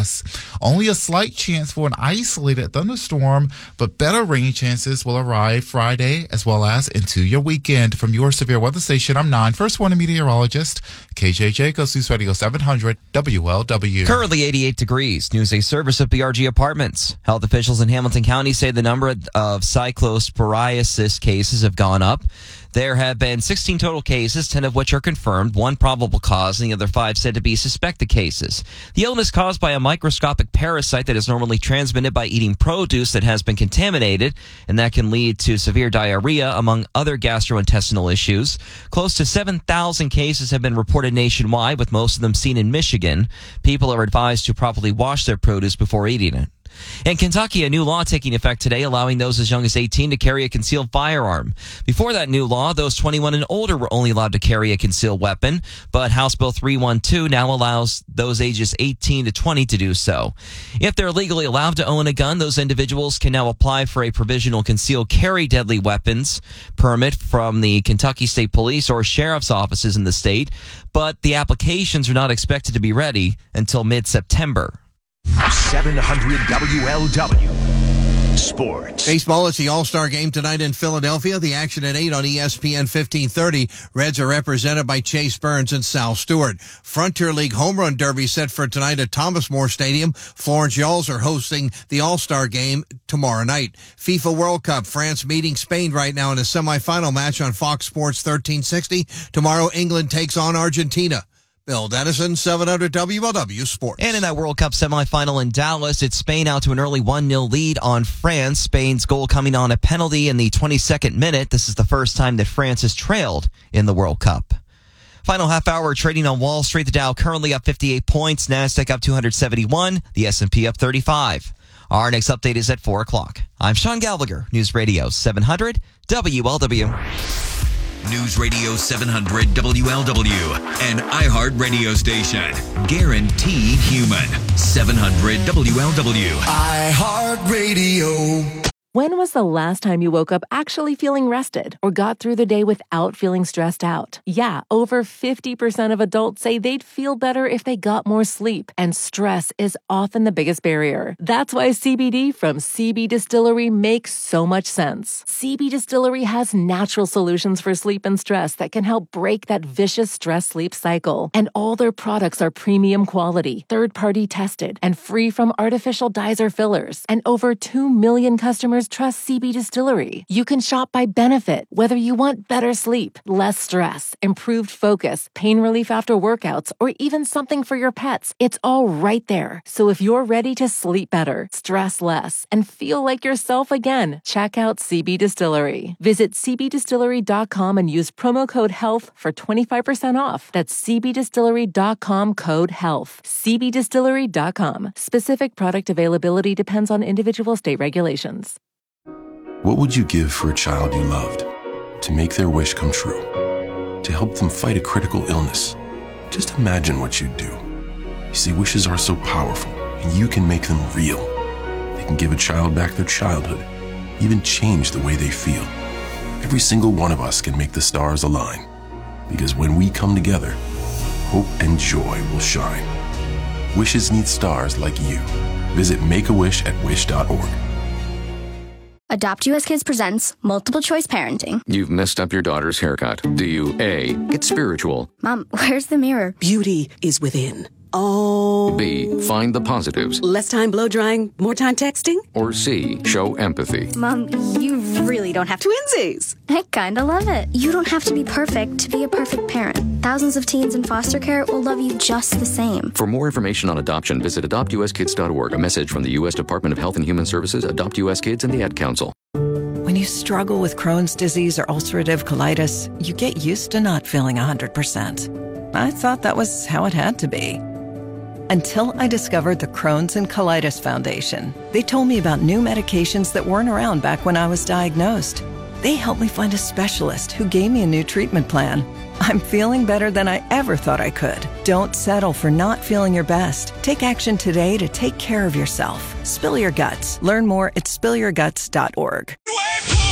plus. Only a slight chance for an isolated thunderstorm, but better rain chances will arrive Friday as well as into your weekend. From your severe weather station, I'm 9 First Warning meteorologist, KJ Jacobs, News Radio 700 WLW. Currently 88 degrees. News a service of BRG Apartments. Health officials in Hamilton County say the number of cyclosporiasis cases have gone up. There have been 16 total cases, 10 of which are confirmed, 1 probable cause, and the other 5 said to be suspected cases. The illness caused by a microscopic parasite that is normally transmitted by eating produce that has been contaminated, and that can lead to severe diarrhea, among other gastrointestinal issues. Close to 7,000 cases have been reported nationwide, with most of them seen in Michigan. People are advised to properly wash their produce before eating it. In Kentucky, a new law taking effect today allowing those as young as 18 to carry a concealed firearm. Before that new law, those 21 and older were only allowed to carry a concealed weapon, but House Bill 312 now allows those ages 18 to 20 to do so. If they're legally allowed to own a gun, those individuals can now apply for a provisional concealed carry deadly weapons permit from the Kentucky State Police or sheriff's offices in the state, but the applications are not expected to be ready until mid-September. 700 WLW Sports. Baseball is the All-Star Game tonight in Philadelphia. The action at 8 on ESPN 1530. Reds are represented by Chase Burns and Sal Stewart. Frontier League Home Run Derby set for tonight at Thomas More Stadium. Florence Yalls are hosting the All-Star Game tomorrow night. FIFA World Cup. France meeting Spain right now in a semifinal match on Fox Sports 1360. Tomorrow, England takes on Argentina. Bill Dennison, 700 WLW Sports. And in that World Cup semifinal in Dallas, it's Spain out to an early 1-0 lead on France. Spain's goal coming on a penalty in the 22nd minute. This is the first time that France has trailed in the World Cup. Final half hour trading on Wall Street. The Dow currently up 58 points. NASDAQ up 271. The S&P up 35. Our next update is at 4 o'clock. I'm Sean Gallagher, News Radio 700 WLW. News Radio 700 WLW, an iHeart radio station. Guaranteed human. 700 WLW. iHeart Radio. When was the last time you woke up actually feeling rested or got through the day without feeling stressed out? Yeah, over 50% of adults say they'd feel better if they got more sleep, and stress is often the biggest barrier. That's why CBD from CB Distillery makes so much sense. CB Distillery has natural solutions for sleep and stress that can help break that vicious stress-sleep cycle. And all their products are premium quality, third-party tested, and free from artificial dyes or fillers. And over 2 million customers trust CB Distillery. You can shop by benefit, whether you want better sleep, less stress, improved focus, pain relief after workouts, or even something for your pets. It's all right there. So if you're ready to sleep better, stress less, and feel like yourself again, check out CB Distillery. Visit cbdistillery.com and use promo code HEALTH for 25% off. That's cbdistillery.com code HEALTH. cbdistillery.com. Specific product availability depends on individual state regulations. What would you give for a child you loved? To make their wish come true? To help them fight a critical illness? Just imagine what you'd do. You see, wishes are so powerful, and you can make them real. They can give a child back their childhood, even change the way they feel. Every single one of us can make the stars align. Because when we come together, hope and joy will shine. Wishes need stars like you. Visit Make-A-Wish at wish.org. Adopt US Kids presents Multiple Choice Parenting. You've messed up your daughter's haircut. Do you A, get spiritual? Mom, where's the mirror? Beauty is within. Oh. B, find the positives. Less time blow drying, more time texting? Or C, show empathy. Mom, you really don't have to. Twinsies! I kinda love it. You don't have to be perfect to be a perfect parent. Thousands of teens in foster care will love you just the same. For more information on adoption, visit adoptuskids.org. A message from the U.S. Department of Health and Human Services, Adopt U.S. Kids, and the Ad Council. When you struggle with Crohn's disease or ulcerative colitis, you get used to not feeling 100%. I thought that was how it had to be. Until I discovered the Crohn's and Colitis Foundation. They told me about new medications that weren't around back when I was diagnosed. They helped me find a specialist who gave me a new treatment plan. I'm feeling better than I ever thought I could. Don't settle for not feeling your best. Take action today to take care of yourself. Spill your guts. Learn more at spillyourguts.org.